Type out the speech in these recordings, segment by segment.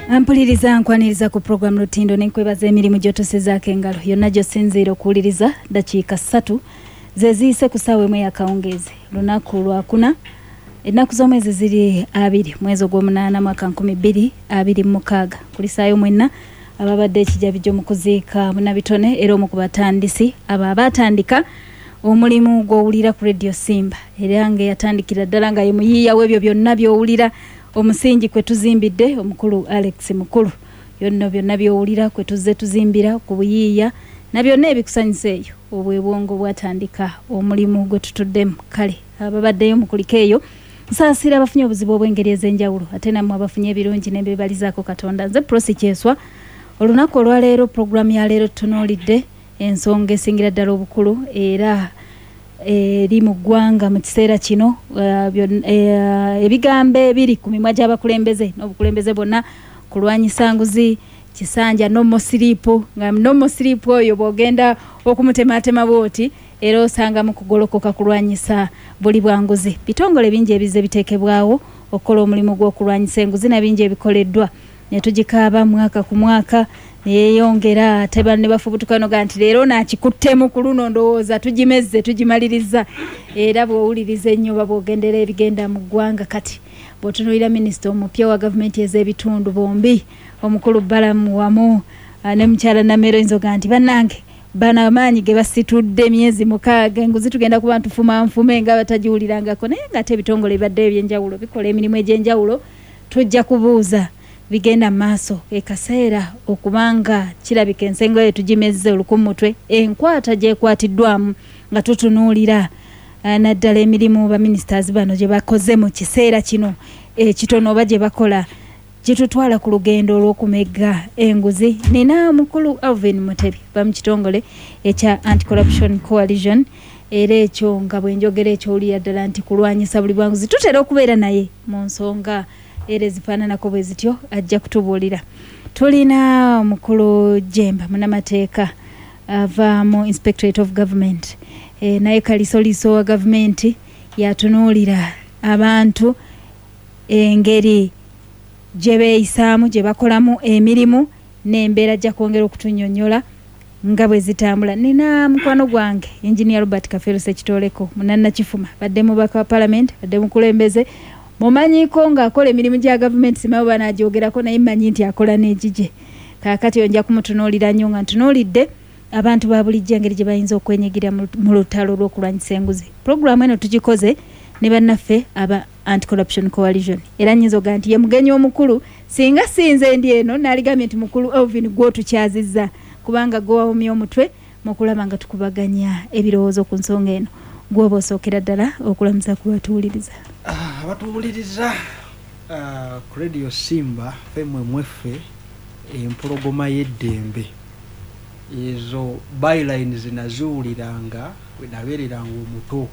Ampuliriza nkwaniriza ku program Lutindo nenkwebaza emirimu gy'otosezaako engalo yonna gy'osinziira okuwuliriza dakiika 3 zeziise ku ssaawa emu ey'akawungeezi lunaku lwakuna ennaku z'omwezi ziri 2 mwezi ogw'omunaana mwaka 2026 kulisaayo mwenna ababadde ekijabijjo mu kuziika Munabitone era omu ku batandisi abo abatandika omulimu gw'owulira ku Radio Simba era nga yatandikira ddala nga ye muyiiya w'ebyo byonna by'owulira omusingi kwe tuzimbidde omukulu Alex Mukulu yonna byonna by'owulira kwe tuzze tuzimbira ku buyiiya na byonna ebikusanyusa eyo obwebwongo bwatandika omulimu gwe tutuddemu kale ababaddeyo mu kuliko eyo nsaasira abafunye obuzibu obw'engeri ez'enjawulo ate nammwe abafunye ebirungi n'ebibalizaako Katonda nze Prosi Kyeswa olunaku olwaleero programu ya leero tutunuulidde ensonga esingira ddala obukulu era eri mu ggwanga mu kiseera kino ebigambo ebiri ku mimwa gy'abakulembeze n'obukulembeze bwonna kulwanyisa nguzi Kisanja nomo siripo nga nomo siripo oyo bwogenda okumutematema bwoti era osanga mu kugolokoka kulwanyisa buli bwanguzi bitongole bingi ebize biteekebwawo okukola omulimu gw'okulwanyisa enguzi na bingi ebikoleddwa ne tugikaaba mwaka ku mwaka neyongera ate banne bafubutukano ganti leero nakikuttemu ku luno ndowooza tugimezze tugimaliriza era bw'owuliriza ennyo bw'ogendera ebigenda mu ggwanga kati bw'otunuulira minisita omupya wa gavumenti ez'ebitundu bombi omukulu Balamu wamu ne mukyala Namero Nzoga nti bannange bana amaanyi ge basitudde emyezi 6 enguzi tugenda kuba ntufumanfume nga batagiwulirangako naye nga ate ebitongole bibadde ebyenjawulo bikola emirimu egy'enjawulo tujja kubuuza bigenda maaso ekaseera okubanga kirabika ensengo eyo tugimezze olukumutwe enkwata gyekwatiddwamu nga tutunuulira naddala emirimu baministers bano gye bakoze mu kiseera kino ekitono oba gye bakola kitutwala ku lugendo olw'okumegga enguzi nina mukulu Alvin Mutebi bamukitongole ekya Anti-Corruption Coalition era ekyo nga bwenjogera ekyowulira ddala nti kulwanyisa buli bwanguzi tutera okubeera naye mu nsonga era zifaananako bwe zityo ajja kutubuulira tulina omukulu Jemba munnamateeka ava mu Inspectorate of Government naye kalisoliso wa gavumenti yatunuulira abantu engeri gye beeyisaamu gye bakolamu emirimu n'embeera ajja kwongera okutunnyonnyola nga bwe zitambula nina mukwano gwange Engineer Robert Kafero Sekitoleko munnakifuma badde mubaka wa Parliament badde mukulembeze mumanyiko ng'akola emirimu gya gavumenti simawe banagyogerako naye mmanyi nti akola n'egigye kaakati onja kumutunuulira nnyo nga ntunuulidde abantu ba bulijjo engeri gye bayinza okwenyigira mu lutalo lw'okulwanyisa enguzi puroguramu eno tugikoze ne bannaffe aba Anti-Corruption Coalition era nnyinza oga nti ye mugenyi omukulu singa sinze ndi eno naaligambye nti mukulu Alvin gw'otukyazizza kubanga gwewawumya omutwe mu kulaba nga tukubaganya ebirowoozo ku nsonga eno gw'oba osookera ddala okulamusa ku batuwuliriza abatuwuliriza ku Radio Simba femwe mweffe empologoma y'eddembe ezo byline zinaziwuliranga bwe nabeereranga omuto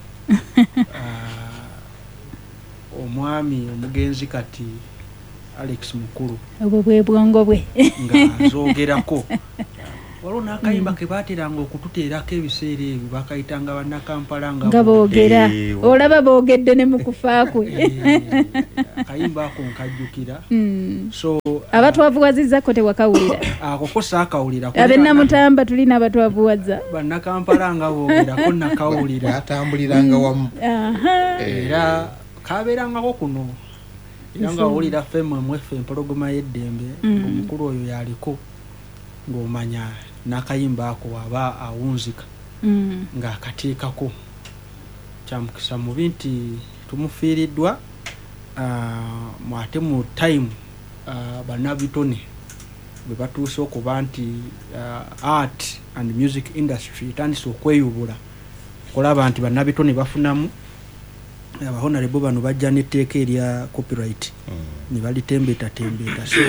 omwami omugenzi kati Alex Mukulu obwo bwe bwongo bwe nga zoogerako waliwo n'akayimba ke baateranga okututeerako ebiseera ebyo bakayitanga bannakampala nga boogera olaba boogedde ne mu kufa kwe akayimba ako nkajjukira so abatwavuwazizako tewakawulira ako saakawulira abennamutamba tulina abatwavuwaza bannakampala nga boogerako nakawulira atambuliranga wamu era kabeerangako kuno era nga wulira ffemmwe mweffe empologoma y'eddembe omukulu oyo yaliko ng'omanya n'akayimba ako aba awunzika ng'akateekako kyamukisa mubi nti tumufiiriddwa mwate mu time Bannabitone bwe batuuse okuba nti art and music industry etandise okweyubula okulaba nti Bannabitone bafunamu abahonorable bano bajja n'etteeka erya copyright ne balitembeeta so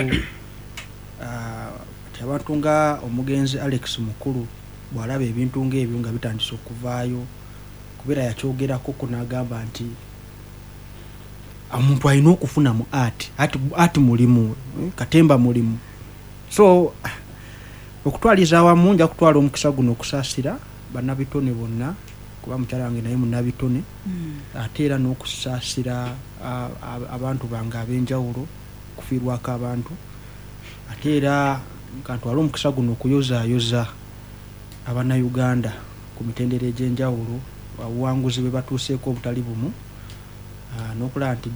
abantu nga omugenzi Alex Mukulu bw'alaba ebintu ng'ebyo nga bitandise okuvaayo kubeera yakyogerako kunagamba nti omuntu alina okufuna mu art mulimu katemba mulimu so okutwaliza awamu nja kutwala omukisa guno okusaasira Bannabitone bonna kuba mukyala wange naye Munnabitone ate era n'okusaasira abantu bange ab'enjawulo kufiirwako abantu ate era kantwala omukisa guno okuyozaayoza Abannayuganda ku mitendera egy'enjawulo obuwanguzi bwe batuuseeko obutali bumu n'okulaba nti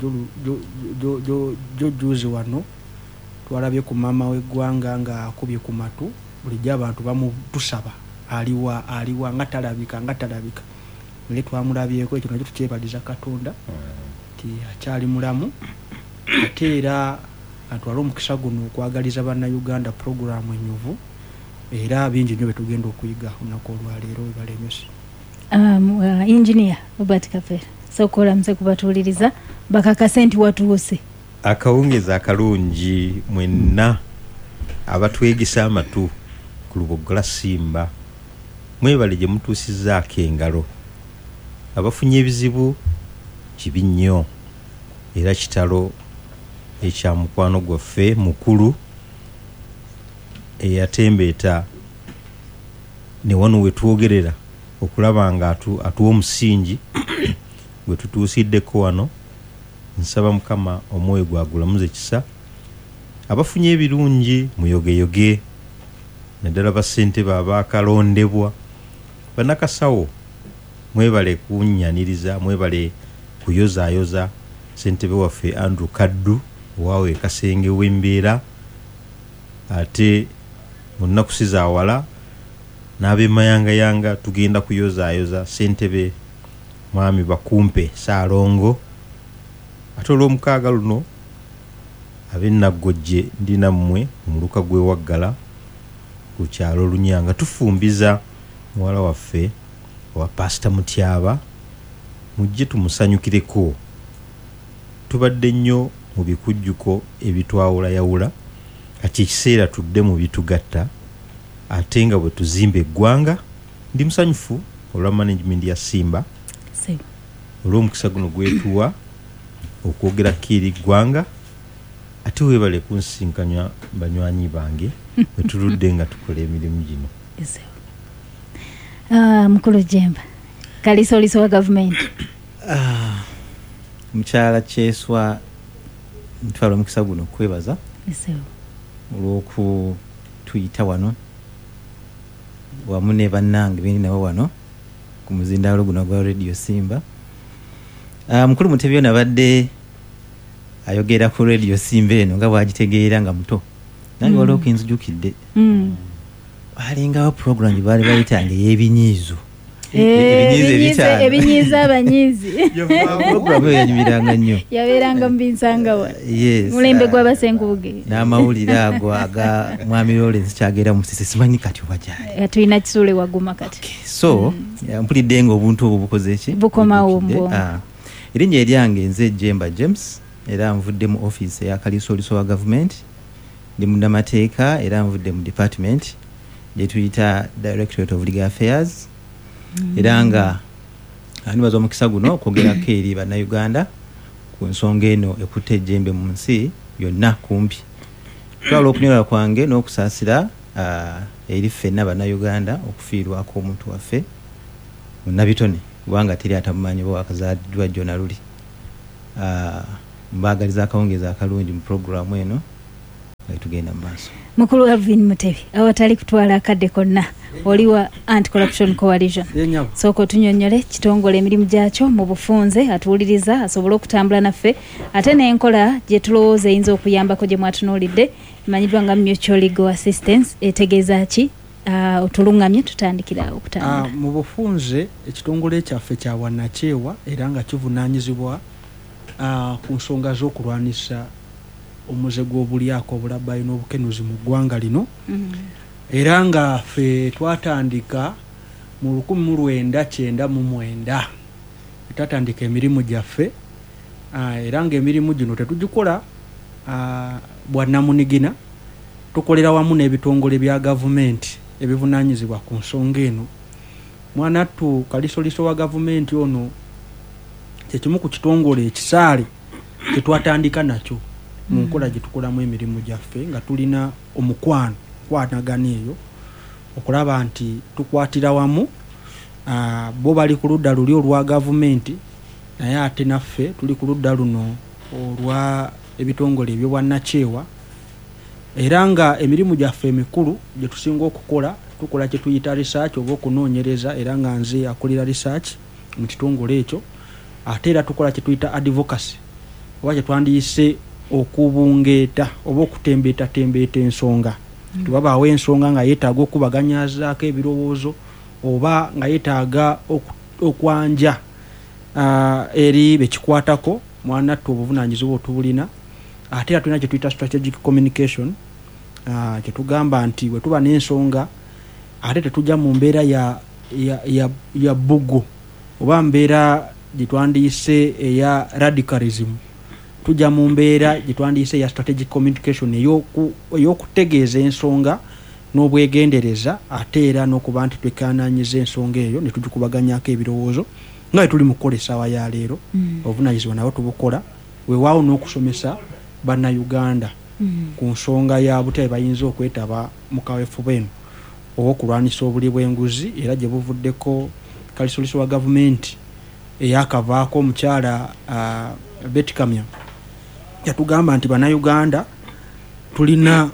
jjuuzi wano twalabye ku maama w'eggwanga ng'akubye ku matu bulijjo abantu bamutusaba aliwa nga talabika naye twamulabyeko ekyo nakyo tukyebaliza Katonda nti akyali mulamu ate era atwala omukisa guno okwagaliza Bannayuganda puroguramu enyuvu era bingi nnyo betugenda okuyiga olunaku olwaleero webalemesi. Engineer Robert Kapera sokolamuze kubatuuliriza bakakase nti watuuse akawungeza akalungi mwenna abatwegisa amatu ku Lubogola Simba mwebale gye mutuusizzaako engalo abafunye ebizibu kibi nnyo era kitalo ekya mukwano gwaffe mukulu eyatembeeta ne wano wetwogerera okulaba nga atuwa omusingi gwe tutuusiddeko wano. Nsaba Mukama omwoyo gwagulamuze kisa abafunye ebirungi muyogeyoge naddala bassentebe abaakalondebwa bannakasawo mwebale kunnyaniriza mwebale kuyozaayoza ssentebe waffe Andrew Kaddu waawe Kasenge w'embeera ate mu nnaku sizaawala n'ab'emayangayanga tugenda kuyozaayoza ssentebe mwami Bakumpe Saalongo ate olw'omukaaga luno ab'Ennagojje ndi nammwe mu muluka gw'ewaggala ku kyalo Lunyanga tufumbiza muwala waffe owa Pastor Mutyaba mujje tumusanyukireko. Tubadde nnyo mu bikujjuko ebitwawulayawula kati ekiseera tudde mu bitugatta ate nga bwe tuzimba eggwanga. Ndi musanyufu olwa management ya Simba olw'omukisa guno gwetuwa okwogera kiri ggwanga ate weebale kunsinkanya banywanyi bange bwe tuludde nga tukola emirimu gino. Mukulu Jemba kalisoliso wa gavumenti mukyala Kyeswa ntwala omukisa guno okwebaza olw'okutuyita wano wamu ne bannange bendi nabo wano ku muzindaalo guno gwa Radio Simba. Mukulu Mutebi nabadde ayogera ku Radio Simba eno nga bwagitegeera nga muto nange waliwo kinzijukidde walingawo program gye baali bayitanga ey'ebinyiizo ebinyiiza abanyiizi program eyo yanyumiranga nnyo yabeeranga mu Binsangawa mulembe gw'abasengubuge n'amawulire ago aga mwami Lawrence Kyagera Musisi simanyi kati oba gyali tulina Kisuule Waguma kati so mpulidde nga obuntu obwo bukoze eki bukomawo mbwo. Erinnya eryange nze Jemba James era nvudde mu office eya kalisoliso wa government ndi munnamateeka era nvudde mu department gye tuyita Directorate of Legal Affairs era nga nibaza omukisa guno okwogerako eri Bannayuganda ku nsonga eno ekutte ejjembe mu nsi yonna kumpi. Twala okunyolwa kwange n'okusaasira eri ffenna Bannayuganda okufiirwako omuntu waffe munnabitone kubanga teri atamumanyi bwe wakazaaliddwa jjona luli. Mbaagaliza akawungeza akalungi mu programu eno nga tugenda mu maaso. Mukulu Alvin Mutebi awatali kutwala akadde konna oliwa Anti-Corruption Coalition sooka otunyonnyole kitongole emirimu gyakyo mu bufunze atuwuliriza asobole okutambula naffe ate n'enkola gye tulowooza eyinza okuyambako gye mwatunuulidde emanyiddwa nga mutual legal assistance etegeeza ki? Otulungamye tutandikira okutambula mu bufunze ekitongole kyaffe kya wannakyewa era nga kivunaanyizibwa ku nsonga z'okulwanisa omuze gw'obulyako obulabbayi n'obukenuzi mu ggwanga lino era nga ffe twatandika mu 1999 twatandika emirimu gyaffe era ng'emirimu gino tetugikola bwannamunigina tukolera wamu n'ebitongole bya gavumenti ebivunaanyizibwa ku nsonga eno. Mwanattu kalisoliso wa gavumenti ono kyekimu ku kitongole ekisaale kyetwatandika nakyo mu nkola gye tukolamu emirimu gyaffe nga tulina omukwano kwanagana eyo okulaba nti tukwatira wamu bo bali ku ludda luli olwa gavumenti naye ate naffe tuli ku ludda luno olwa ebitongole ebyobwannakyewa era nga emirimu gyaffe emikulu gye tusinga okukola tukola kye tuyita research oba okunoonyereza era nga nze akulira research mu kitongole ekyo ate era tukola kye tuyita advocacy oba kye twandiyise okubungeeta oba okutembeetatembeeta ensonga tubabaawo ensonga nga yeetaaga okubaganyazaako ebirowoozo oba nga yeetaaga okwanja eri bekikwatako mwanattu obuvunaanyizibwa otubulina ate era tulina kye tuyita strategic communication kyetugamba nti bwe tuba n'ensonga ate tetujja mu mbeera ya bbugo oba mbeera gyetwandiyise eya radicalism tujja mu mbeera gyetwandiyise eya strategic communication ey'okutegeeza ensonga n'obwegendereza ate era n'okuba nti twekanaanyiza ensonga eyo ne tugikubaganyaako ebirowoozo nga bwe tuli mu kukola essaawa ya leero obuvunaanyizibwa nabo tubukola weewaawo n'okusomesa bannayuganda ku nsonga ya butale bayinza okwetaba mu kaweefube eno owokulwanisa obuli bw'enguzi era gye buvuddeko kalisoliso wa gavumenti eyakavaako omukyala Betkamya yatugamba nti bannayuganda tulina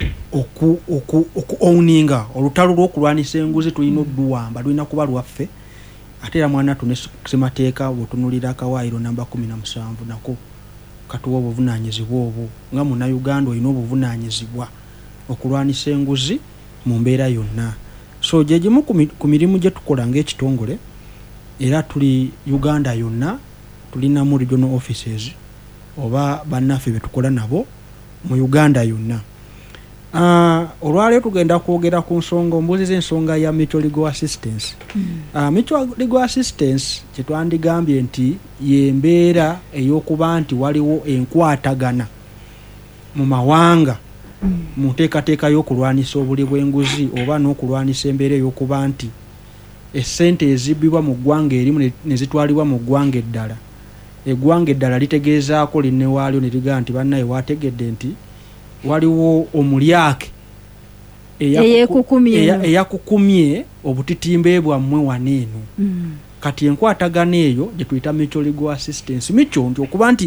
oku-owninga olutalo lw'okulwanisa enguzi tulina odduwamba lulina kuba lwaffe ate era mwanattu ne ssemateeka bw'otunulira akawaayiro namba 17 nako katuwa obuvunaanyizibwa obwo nga munnayuganda olina obuvunaanyizibwa okulwanisa enguzi mu mbeera yonna so gye gimu ku mirimu gye tukola ng'ekitongole era tuli Uganda yonna tulinamu regional offices oba bannaffe be tukola nabo mu Uganda yonna. Olwaleero tugenda kwogera ku nsonga ombuuziza ensonga ya mutual legal assistance. Mutual legal assistance kyetwandigambye nti yembeera ey'okuba nti waliwo enkwatagana mu mawanga mu nteekateeka y'okulwanisa obuli bw'enguzi oba n'okulwanisa embeera ey'okuba nti essente ezibbibwa mu ggwanga erimu ne zitwalibwa mu ggwanga eddala eggwanga eddala litegeezaako linnewaalyo ne ligamba nti bannaye waategedde nti waliwo omulyake eyakukumye obutitimbe bwammwe waneeno kati enkwatagana eyo gye tuyita mutual legal assistance mikyo nti okuba nti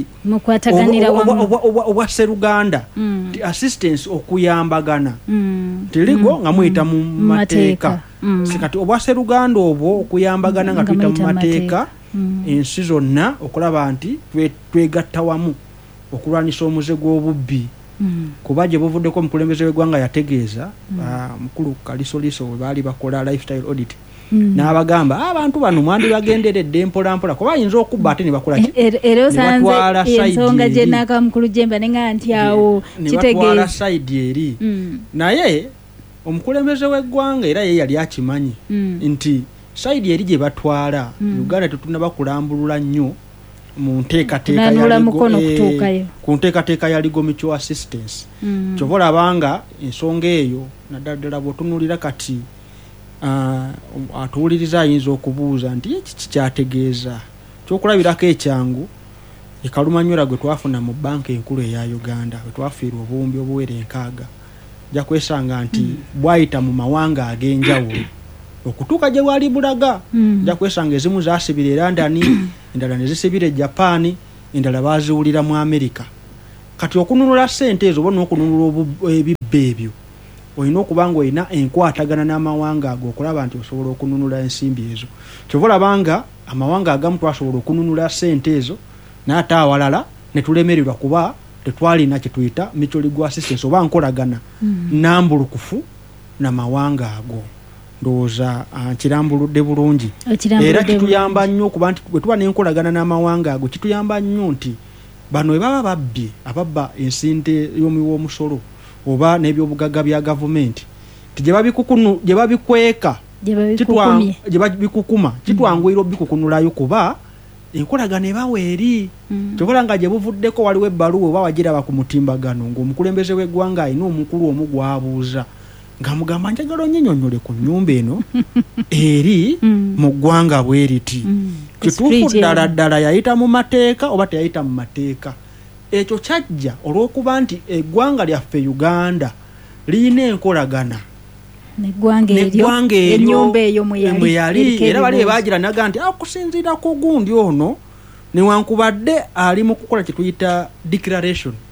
obwa Sseruganda ti assistance okuyambagana tiligo nga muyita mu mateeka kati obwa Sseruganda obwo okuyambagana nga tuyita mu mateeka ensi zonna okulaba nti twegatta wamu okulwanisa omuze gw'obubbi kuba gye buvuddeko omukulembeze w'eggwanga yategeeza mukulu Kalisoliso bwe baali bakola lifestyle audit n'abagamba abantu bano mwandibagenderedde mpolampola kuba ayinza okubba ate ne bakola era osanze ensonga gye nakamukulu Jemba ne nga nti awo kitegeeza sayidi eri naye omukulembeze w'eggwanga era ye yali akimanyi nti sayidi eri gye batwala Uganda tetunaba kulambulula nnyo mu nteekateeka ya legal mutual assistance kyova olabanga ensonga eyo naddala bw'otunuulira kati atuwuliriza ayinza okubuuza nti kiki kyategeeza kyokulabirako ekyangu ekalumanywera gwe twafuna mu banka enkulu eya Uganda bwe twafiirwa obuwumbi obuwera 6 ja kwesanga nti bwayita mu mawanga ag'enjawulo okutuuka gye bwali bulaga ja kwesanga ezimu zaasibira e London endala ne zisibira e Japan endala baaziwulira mu America kati okununula ssente ezo oba n'okununula ebibba ebyo olina okuba nga olina enkwatagana n'amawanga ago okulaba nti osobola okununula ensimbi ezo kyova olabanga amawanga agamu twasobola okununula ssente ezo naye ate awalala ne tulemererwa kuba tetwalina kye tuyita mutual legal assistance oba nkolagana nambulukufu n'amawanga ago ndowooza kirambuludde bulungi era kituyamba nnyo okuba nti bwe tuba n'enkolagana n'amawanga ago kituyamba nnyo nti bano bwe baba babbye ababba ensinte y'omusolo oba n'ebyobugagga bya gavumenti gye babikweka gye babikukuma kitwanguyira obikukunulayo kuba enkolagana ebawa eri kyokola nga gye buvuddeko waliwo ebbaluwa oba wagiraba ku mutimbagano ng'omukulembeze w'eggwanga alina omukulu omu gwabuuza ng'amugamba njagala onnyinyonnyole ku nnyumba eno eri mu ggwanga bwe riti kituufu ddala yayita mu mateeka oba teyayita mu mateeka ekyo kyajja olw'okuba nti eggwanga lyaffe Uganda liyina enkolagana neggwanga eryo mwe yali era bali baagira naga nti akusinziira ku gundi ono newankubadde ali mu kukola kye tuyita declaration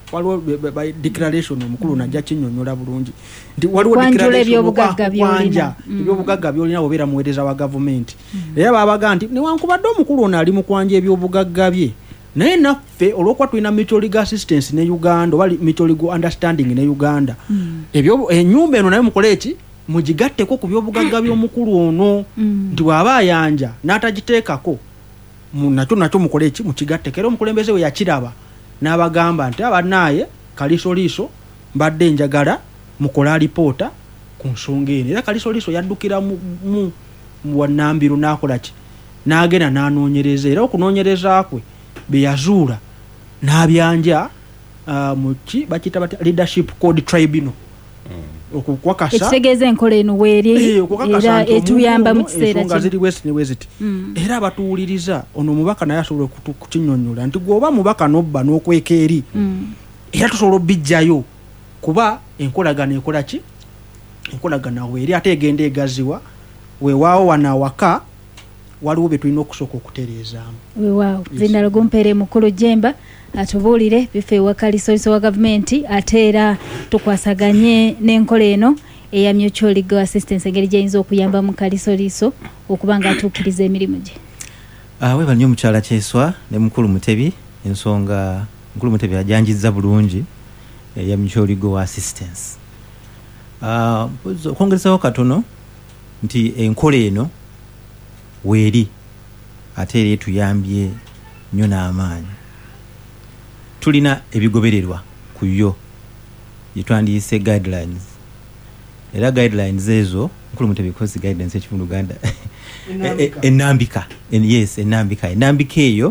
waliwo by declaration omukulu najja kinyonyola bulungi nti waliwo Kwanjula ebyobugagga byolina. ebyobugagga byolina obeera muweereza wa gavumenti era babaga nti newankubadde omukulu ono ali mu kwanja ebyobugagga bye naye naffe olwokuba tulina mutual legal assistance ne Uganda oba mutual legal understanding ne Uganda ennyumba eno naye mukole eki mugigatteko ku byobugagga by'omukulu ono nti bw'aba ayanja n'atagiteekako nakyo mukole eki mukigatteko era omukulembeze we yakiraba n'abagamba nti abanaaye kalisoliiso mbadde njagala mukola alipoota ku nsonga eno era kalisoliiso yaddukira mu wannambiru n'akola ki n'agenda n'anoonyereza era okunoonyereza kwe bye yazuula n'abyanja mu ki bakiyita bati leadership code tribunal okukwakasa ekitegeeza enkola eno weeri era etuyamba mu kiseera ensonga ziri west ne west era abatuwuliriza ono omubaka naye asobola kukinyonnyola nti gwoba mubaka n'obba n'okweka eri era tusobola obijjayo kuba enkolagana ekola ki enkolagana weeri ate egenda egaziwa weewaawo wano awaka waliwo bye tulina okusooka okutereezaamu weewaawo zindala gumpeere mukulu Jemba atubuulire bife ewaka lisoliso wa gavumenti ate era tukwasaganye n'enkola eno eya mutual legal assistance engeri gyeyinza okuyamba mu kalisoliso okuba nga atuukiriza emirimu gye. Weebale nnyo omukyala Kyeswa ne mukulu Mutebi ensonga mukulu Mutebi ajanjizza bulungi eya mutual legal assistance. Okwongerezaho katono nti enkola eno weeri ate era etuyambye nnyo n'amaanyi. Tulina ebigobererwa ku yo yetwandiyise guidelines era guidelines ezo mukulu Mutebi kozi guidelines ekifundu Uganda enambika enambika eyo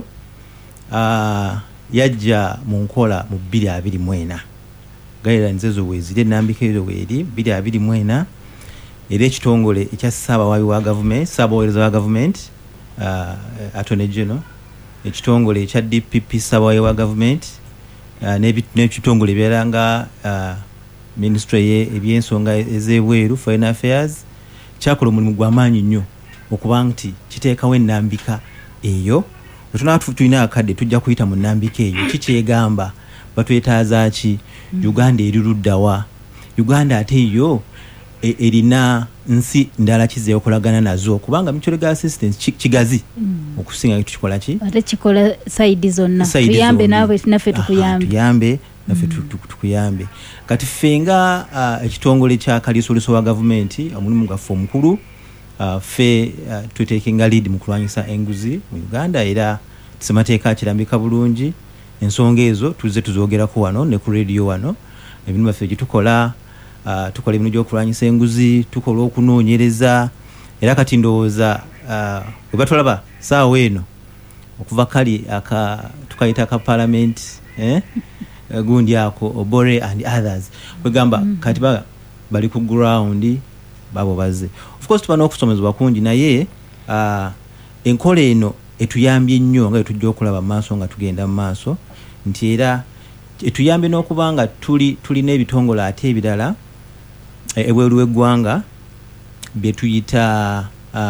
yajja mu nkola mu 2024 guidelines ezo weezire enambika ezo weeri 2024 era ekitongole ekya Ssaabawaabi wa gavumenti Ssaabawolereza wa gavumenti Attorney General ekitongole ekya DPP Ssaabawaabi wa gavumenti n'ekitongole ebirala nga ministry ebyensonga ez'ebweru Foreign Affairs kyakola omulimu gw'amaanyi nnyo okuba nti kiteekawo ennambika eyo tunaba tulina akadde tujja kuyita mu nnambika eyo kikyegamba batwetaaza ki Uganda eri luddawa Uganda ate yo erina nsi ndala kizeekolagana nazo kubanga mutual legal assistance kigazi okusinga tukikola ki ate kikola side zonna tuyambe nawe naffe tukuyambe tukuyambe kati fenga ekitongole kya kalisoliso wa gavumenti omulimu gwaffe omukulu fe tuteekenga lead mu kulwanyisa enguzi mu Uganda era tusemateeka kirambika bulungi ensonga ezo tuze tuzogerako wano ne ku radio wano ebintu byaffe gitukola tukola ebintu gy'okulwanyisa enguzi tukola okunoonyereza era kati ndowooza bwe batulaba saawa eno okuva kali tukayita aka parliament gundi ako Obore and others kwegamba kati bali ku ground babo baze of course tuba n'okusomezebwa kungi naye enkola eno etuyambye nnyo nga tujja okulaba maaso nga tugenda mu maaso nti era etuyambye n'okuba nga tulina ebitongole ate ebirala ebweru w'eggwanga bye tuyita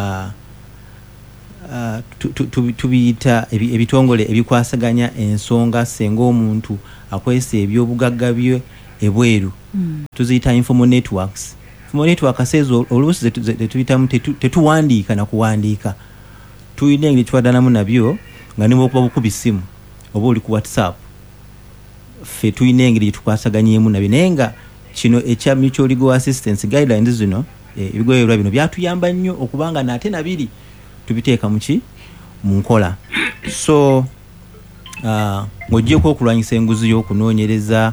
tubiyita ebitongole ebikwasaganya ensonga senga omuntu akwesa ebyobugagga bye ebweru tuziyita informal networks. Informal networks ezo oluusi zetuyitamu tetuwandiika na kuwandiika tulina engeri twadanamu nabyo nga niba okuba bukubi simu oba oli ku WhatsApp ffe tulina engeri tukwasaganyemu nabyo naye nga kino ekya mutual legal assistance guidelines zino ebigobererwa bino byatuyamba nnyo okubanga nate nabiri tubiteeka muki mu nkola so ng'oggyeko okulwanyisa enguzi y'okunoonyereza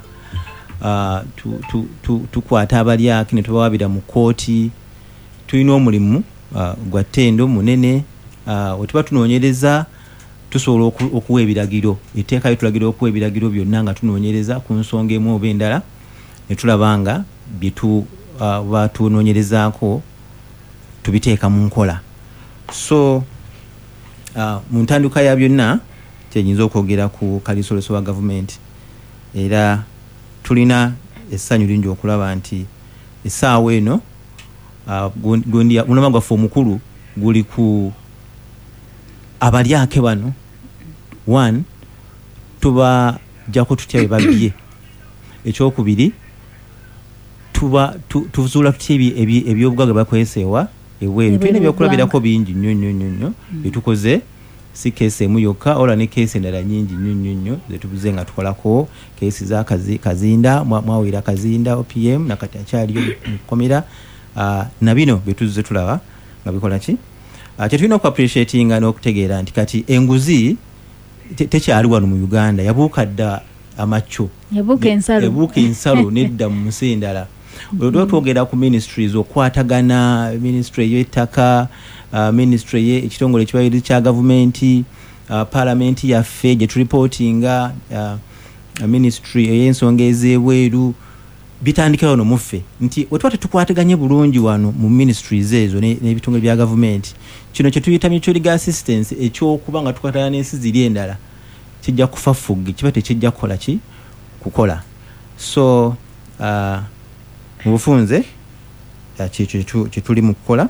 tukwata abalyaki ne tubawabira mu kooti tulina omulimu gwa ttendo munene we tuba tunoonyereza tusobola okuwa ebiragiro etteekayo tulagira okuwa ebiragiro byonna nga tunoonyereza ku nsonga emu oba endala ne tulaba nga bye batunoonyerezaako tubiteeka mu nkola so mu ntandikwa ya byonna kyenyinza okwogera ku kalisoliso wa gavumenti era tulina essanyu lingi okulaba nti essaawa eno mulama gwaffe omukulu guli ku abalyake bano 1 tubajjako tutya bwe babbye ekyokubiri tuzuula tutya ebyobugagga bakolesewa ebweru tulina ebyokulabirako bingi nnyo byetukoze si keesi emu yokka ola ne keesi endala nyingi nnyo zetubuze nga tukolako keesi za Kazinda mwawira Kazinda OPM nakati akyaliyo mukomera na bino byetuzuze tulaba nga bikola ki kyetulina okuappreciatinga n'okutegeera nti kati enguzi tekyali wano mu Uganda yabuuka dda amacco yabuuka ensalo nedda mu nsi endala olwo twogera ku ministries okwatagana ministry y'ettaka ministry ekitongole ekibayiri kya gavumenti parliament yaffe gye tureportinga ministry ey'ensonga ez'ebweru bitandikira wano muffe nti we tuba tetukwataganye bulungi wano mu ministries ezo n'ebitongole bya gavumenti kino kye tuyita mutual legal assistance ekyokuba nga tukwatagana n'ensi ziri endala kijja kufafuga kiba tekijja kukola ki kukola so mu bufunze kyetuli mu kukola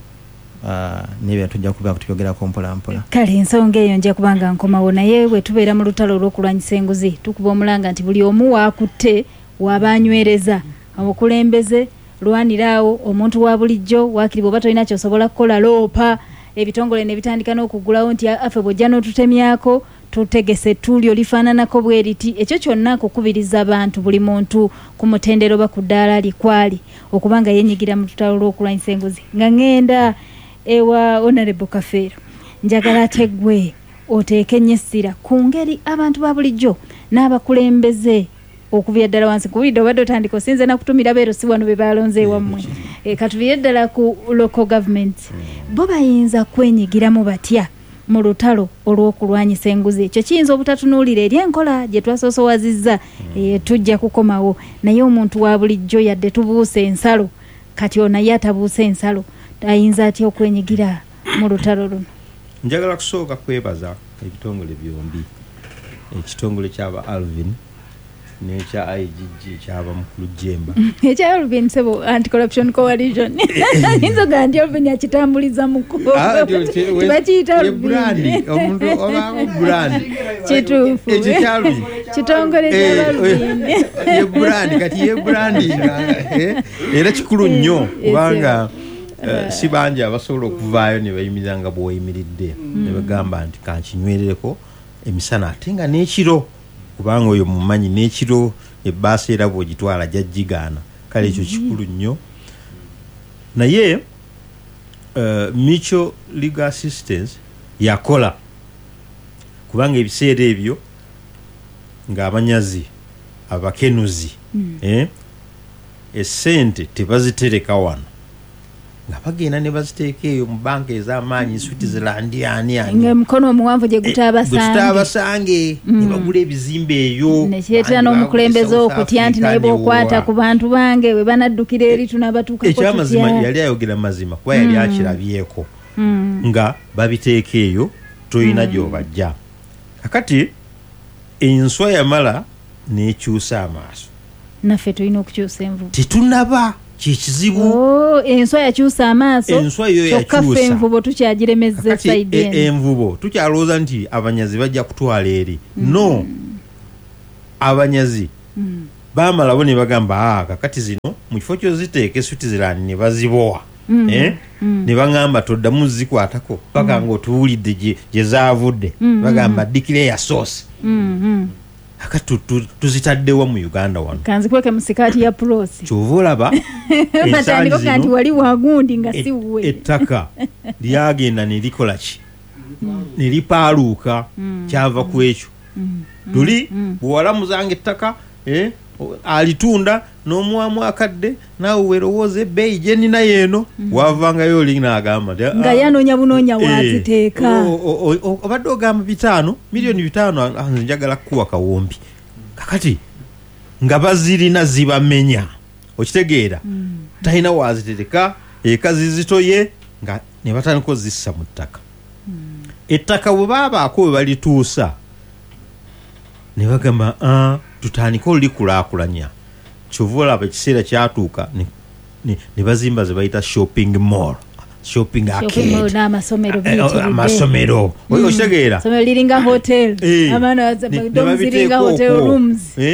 nebyo tujja kuba tuyogerako mpolampola kale ensonga eyo nja kubanga nkomawo naye bwe tubeera mu lutalo olw'okulwanyisa enguzi tukuba omulanga nti buli omu waakutte wabanywereza obukulembeze lwaniraawo omuntu wa bulijjo wakiri bw'oba tolina kyosobola kukola loopa ebitongole ne bitandika n'okugulawo nti affe bw'ojja n'otutemyako tutegese tulyo lifaananako bwe riti ekyo kyonna kukubiriza abantu buli muntu ku mutendero ba ku ddaala likwali okubanga yenyigira mu lutalo lw'okulwanyisa enguzi nga ngenda ewa Honorable Kafeero njagala tegwe oteeke nyessira ku ngeri abantu ba bulijjo n'abakulembeze okuvira ddala wansi kubidde obadde otandika osinze na kutumira beero si wano be balonze wammwe katuvire ddala ku local government bo bayinza kwenyigiramu batya mu lutalo olw'okulwanyisa enguzi ekyo kiyinza obutatunuulira eri enkola gye twasoosowazizza tujja kukomawo naye omuntu wa bulijjo yadde tubuuse ensalo kati ono naye atabuuse ensalo ayinza atya okwenyigira mu lutalo luno njagala kusooka kwebaza ebitongole byombi ekitongole kyaba Alvin nekya IGG kyaba mukulu Jemba ekya Alvin sebo anti-corruption coalition inzo gandi Alvin yakitambuliza mukubo tibakiyita brand omuntu oba brand kituufu ekyo kyalvin kitongole kya Alvin ye brand kati ye branding era kikulu nnyo kubanga si bangi abasobola okuvaayo ne bayimiriza nga bw'oyimiridde ne bagamba nti kankinywerereko emisana ate nga n'ekiro kubanga oyo mumanyi n'ekiro ebbaasa era bw'ogitwala jajjigaana kale ekyo kikulu nnyo naye mutual legal assistance yakola kubanga ebiseera ebyo ng'abanyazi abakenuzi essente tebazitereka wano nga bagenda ne baziteeka eyo mu banka ez'amaanyi Switzerland ani ngaomukono omuwanvu gye gutaabasange ne bagula ebizimbe eyo nekireetera n'omukulembeze okutya nti naye bw'okwata ku bantu bange bwe banaddukira eri tunabatuukako ekyamazima yali ayogera mazima kuba yali akirabyeko nga babiteeka eyo toyina gy'obajja kakati enswa yamala n'ekyusa amaaso naffe tulina okukyusa envubu tetunaba kyekizibu enswa yakyusa amaaso kyokka ffe envubo tukyagiremezza saidi envubo tukyalowooza nti abanyazi bajja kutwala eri no abanyazi bamalabo ne bagamba kakati zino mu kifo kyoziteeka Switzerland ne bazibowa ne baŋŋamba toddamu zikwatako paka ng'otuwulidde gye zaavudde bagamba declare source akati tuzitaddewa mu Uganda wano kanzikweke mu sikaati ya Prosi kyova olaba batandika kanti wali wagundi nga si wuwe ettaka lyagenda ne likola ki ne lipaaluuka kyava ku ekyo tuli bw'owalamuzanga ettaka alitunda n'omwamu akadde naawe weerowooza ebbeeyi gye nnina yeeno waavangayo oli n'agamba nga yanoonya bunoonya waziteeka obadde ogamba 5 miliyoni 5 nze njagala kukuwa kawombi kakati nga bazirina zibamenya okitegeera talina wazitereka eka zizitoye nga ne batandika ozissa mu ttaka ettaka bwe baabaako we balituusa ne bagamba tutandika olulikulaakulanya kyova olaba ekiseera kyatuuka ne bazimba ze bayita shopping mall shopping arcade amasomero okitegeera liringa hotel ziringa hotel rooms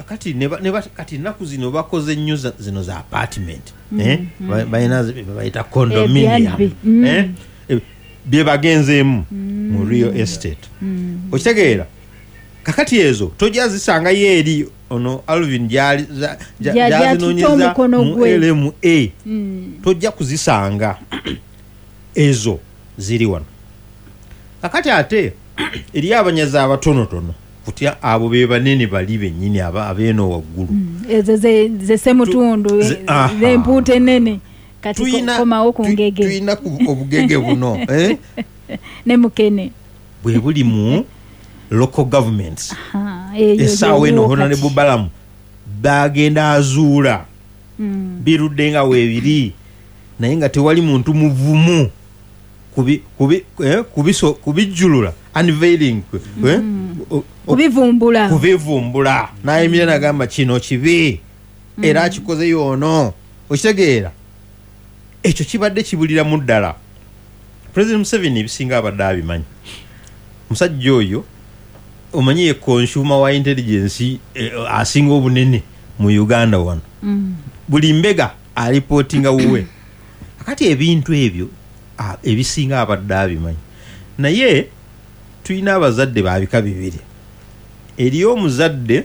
kati naku zino bakoze nnyo zino za apartment balina bayita condominium bye bagenzeemu mu real estate okitegeera kakati ezo tojja zisanga yeeri ono Alvin jazinonyeza mu LMA tojja kuzisanga ezo ziri wano kakati ate eri abanyazi abatonotono kutya abo be banene bali bennyini abeeno waggulu ezo ze semutundu z'empuuta ennene kati komawo ku ngege tuyina obugege buno ne mukene bwe buli mu local governments essaawa eno Honorable Balamu bagenda azuula birudde nga weebiri naye nga tewali muntu muvumu kubijjulula unveiling kubivumbula nayemira nagamba kino kibi era akikoze yoono okitegeera ekyo kibadde kibulira ddala President Museveni ebisinga abadde abimanyi omusajja oyo omanyi ye consumer wa intelligence asinga obunene mu Uganda wano buli mbega alipotinga wuwe akati ebintu ebyo ebisinga abadde abimanyi naye tulina abazadde babika bibiri eriyo omuzadde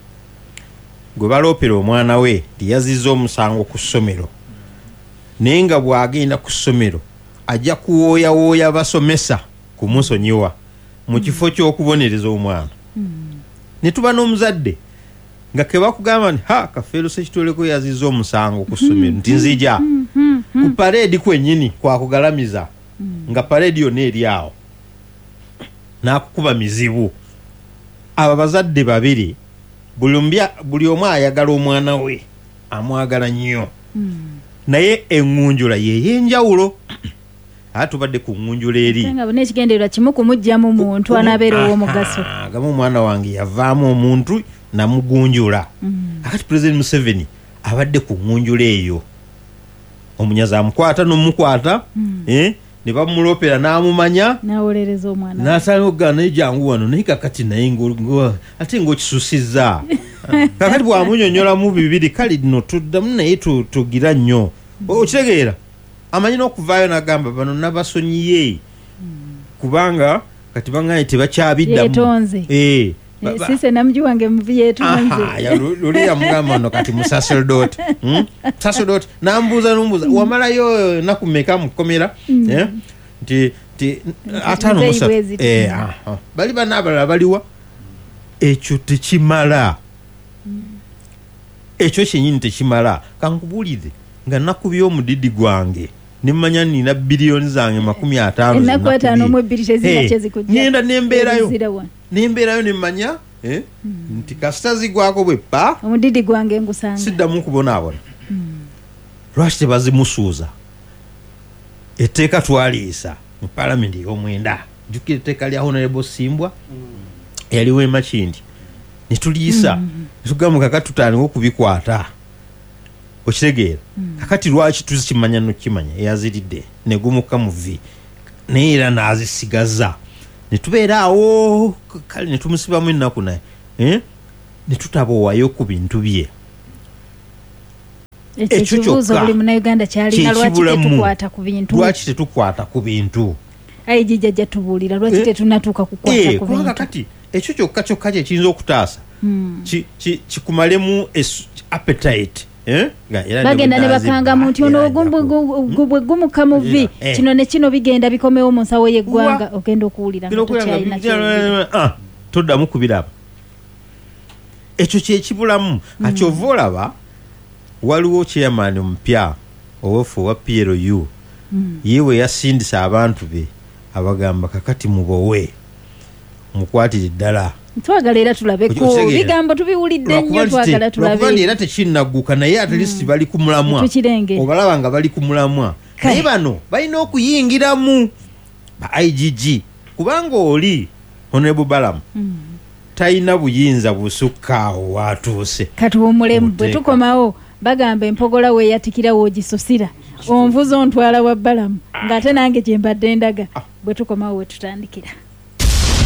gwe baloopera omwana we tiyazizza omusango ku ssomero naye nga bw'agenda ku ssomero ajja kuwooyawooya basomesa kumusonyiwa mu kifo ky'okubonereza omwana ne tuba n'omuzadde nga ke bakugamba nti Kafeero Ssekitoleko yazizza omusango ku ssomero nti nzija ku pareedi kwennyini kwakugalamiza nga pareedi yonna eri awo n'akukuba mizibu abo bazadde babiri buli omu ayagala omwana we amwagala nnyo naye eŋŋunjula yey'enjawulo tubadde ku ŋŋunjula eri nga bonna ekigendererwa kimu kumugjamu muntu anabeera ow'omugaso gamu omwana wange yavaamu omuntu namugunjula akati President Museveni abadde ku ŋŋunjula eyo omunyazi amukwata n'omukwata ne bamuloopera n'amumanya n'awolereza omwana n'asala okugana naye jangu wano naye kakati naye ate ng'okisusizza kakati bw'amunyonyolamu bibiri kale dino tuddamu naye tugira nnyo okitegeera amanyi n'okuvaayo n'agamba bano nabasonyiye kubanga kati banganye tebakyabiddamu yeetonze sise namji wange muvi yeetonze luli yamugamba no kati musaserdot nambuuza wamalayo nakumeka mukomera nti atano musa bali bana abalala baliwa ekyo tekimala ekyo kyennyini tekimala kankubuulize nga nakubya omudidi gwange nimanya nina biliyoni zange 50 ngenda nembeerayo nemanya nti kasita zigwako bwe pa omudidi gwange ngusanga siddamu kubonaabona lwaki tebazimusuuza etteeka twaliisa mu palamenti y'omwenda jjukira etteeka lya Honorable Simbwa yaliwo emakindi netuliisa netugamba kakati tutandika okubikwata okitegeera kakati lwaki tuzikimanya nokimanya eyaziridde negumuka muvi naye era n'azisigaza netubeera awo kale netumusibamu ennaku naye netutaboowayo ku bintu bye ekyo kyokka buli munnayuganda kyalina lwaki tetukwata ku bintu ayi jijja tubuulira lwaki tetunatuuka kukwata ku bintu kubanga kati ekyo kyokka kyekiyinza okutaasa kikumalemu appetite bagenda ne bakangamu nti ono gwe gumuka muvi kino ne kino bigenda bikomewo mu nsawo y'eggwanga ogenda okuwulira nga tokyalina toddamu kubiraba ekyo kyekibulamu kati ova olaba waliwo chairman omupya owefu owa PLU yewe yasindisa abantu be abagamba kakati mubowe mukwatire ddala twagala era tulabeko bigambo tubiwulidde nnyo twagala tulabe era tekinnagguka naye at least bali ku mulamwa obalaba nga bali ku mulamwa naye bano balina okuyingiramu ba IGG kubanga oli Honorable Balamu talina buyinza busukkaawo watuuse kati omulemu bwe tukomawo bagamba empogola weeyatikira woogisusira onvuza ontwala wa Balamu ng'ate nange gye mbadde ndaga bwe tukomawo we tutandikira